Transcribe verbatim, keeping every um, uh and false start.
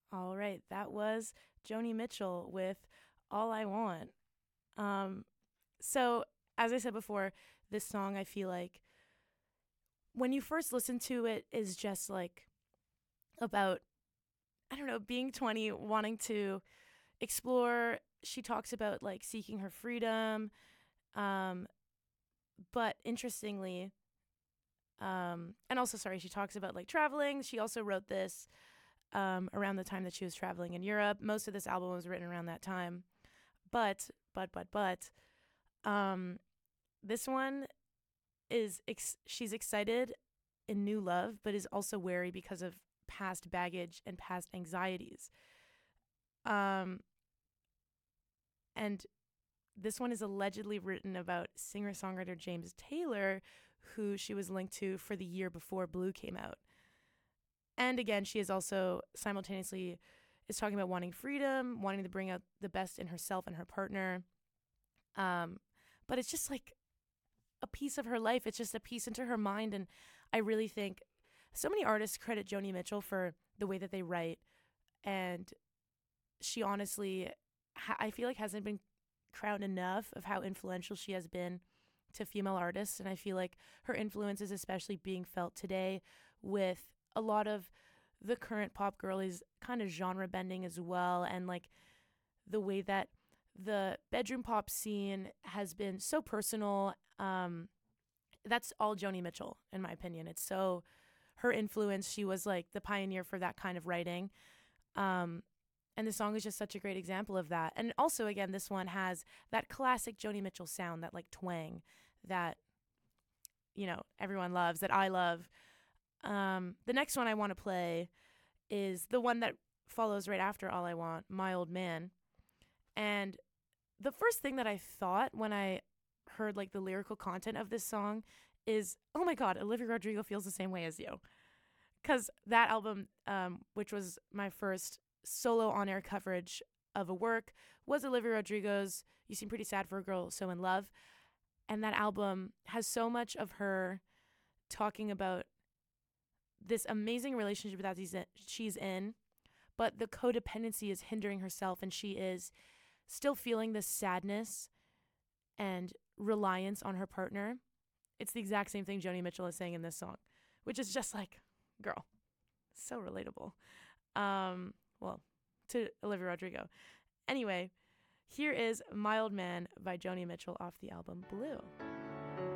All right, that was Joni Mitchell with All I Want. Um, so, as I said before, this song, I feel like when you first listen to it, is just like about, I don't know, being twenty, wanting to explore. She talks about like seeking her freedom. Um, but interestingly, um, and also, sorry, she talks about like traveling. She also wrote this um, around the time that she was traveling in Europe. Most of this album was written around that time. But, but, but, but, um, this one is, ex- she's excited in new love, but is also wary because of past baggage and past anxieties. Um, and this one is allegedly written about singer songwriter James Taylor, who she was linked to for the year before Blue came out. And again, she is also simultaneously is talking about wanting freedom, wanting to bring out the best in herself and her partner. Um, but it's just like a piece of her life. It's just a piece into her mind. And I really think so many artists credit Joni Mitchell for the way that they write. And she honestly, I feel like hasn't been crowned enough of how influential she has been to female artists. And I feel like her influence is especially being felt today with a lot of the current pop girlies kind of genre bending as well. And like the way that the bedroom pop scene has been so personal. Um, that's all Joni Mitchell, in my opinion. It's so her influence. She was like the pioneer for that kind of writing. Um, and the song is just such a great example of that. And also, again, this one has that classic Joni Mitchell sound, that like twang that, you know, everyone loves, that I love. Um, the next one I want to play is the one that follows right after All I Want, My Old Man. And the first thing that I thought when I heard like the lyrical content of this song is, oh my God, Olivia Rodrigo feels the same way as you. Because that album, um, which was my first solo on air coverage of a work, was Olivia Rodrigo's You Seem Pretty Sad for a Girl So in Love. And that album has so much of her talking about this amazing relationship that she's in, but the codependency is hindering herself, and she is still feeling this sadness and reliance on her partner. It's the exact same thing Joni Mitchell is saying in this song, which is just like, girl, so relatable. Um, well, to Olivia Rodrigo. Anyway, here is My Old Man by Joni Mitchell off the album Blue.